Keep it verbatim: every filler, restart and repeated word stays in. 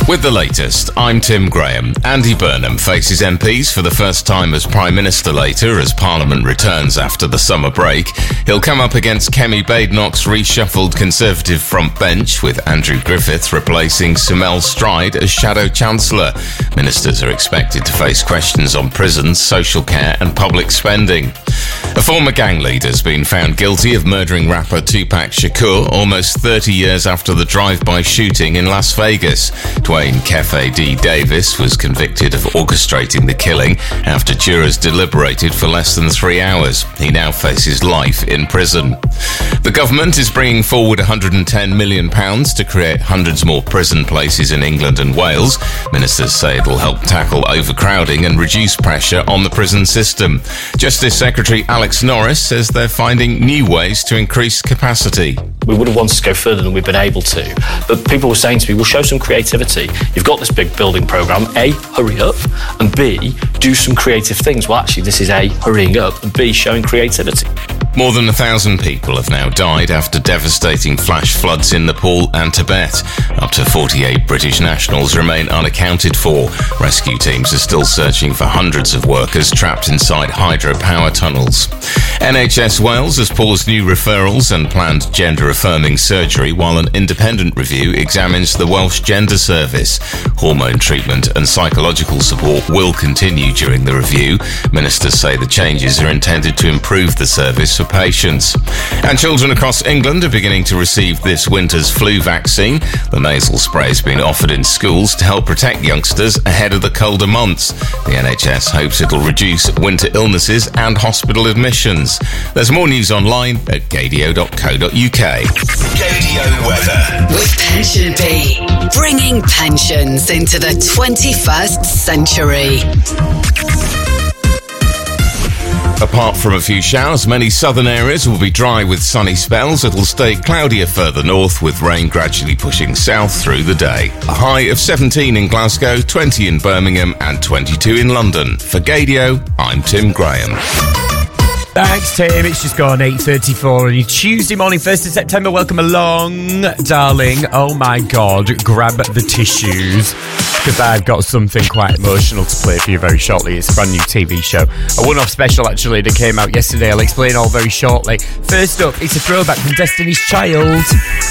With the latest, I'm Tim Graham. Andy Burnham faces M Ps for the first time as Prime Minister later as Parliament returns after the summer break. He'll come up against Kemi Badenoch's reshuffled Conservative front bench, with Andrew Griffith replacing Sumel Stride as Shadow Chancellor. Ministers are expected to face questions on prisons, social care and public spending. A former gang leader has been found guilty of murdering rapper Tupac Shakur almost thirty years after the drive-by shooting in Las Vegas. Dwayne Kefe D. Davis was convicted of orchestrating the killing after jurors deliberated for less than three hours. He now faces life in prison. The government is bringing forward one hundred ten million pounds to create hundreds more prison places in England and Wales. Ministers say it'll help tackle overcrowding and reduce pressure on the prison system. Justice Secretary Alex Norris says they're finding new ways to increase capacity. We would have wanted to go further than we've been able to. But people were saying to me, well, show some creativity. You've got this big building programme. A, hurry up. And B, do some creative things. Well, actually, this is A, hurrying up, and B, showing creativity. More than a thousand people have now died after devastating flash floods in Nepal and Tibet. Up to forty-eight British nationals remain unaccounted for. Rescue teams are still searching for hundreds of workers trapped inside hydropower tunnels. N H S Wales has paused new referrals and planned gender-affirming surgery while an independent review examines the Welsh Gender Service. Hormone treatment and psychological support will continue during the review. Ministers say the changes are intended to improve the service for patients. And children across England are beginning to receive this winter's flu vaccine. The nasal spray has been offered in schools to help protect youngsters ahead of the colder months. The N H S hopes it'll reduce winter illnesses and hospital admissions. There's more news online at gadio dot co dot uk. Gadio weather. With Pension Bee, bringing pensions into the twenty-first century. Apart from a few showers, many southern areas will be dry with sunny spells. It'll stay cloudier further north, with rain gradually pushing south through the day. A high of seventeen in Glasgow, twenty in Birmingham and twenty-two in London. For Gadio, I'm Tim Graham. Thanks, Tim. It's just gone eight thirty-four on your Tuesday morning, first of September. Welcome along, darling. Oh, my God. Grab the tissues, because I've got something quite emotional to play for you very shortly. It's a brand new T V show. A one-off special, actually, that came out yesterday. I'll explain all very shortly. First up, it's a throwback from Destiny's Child.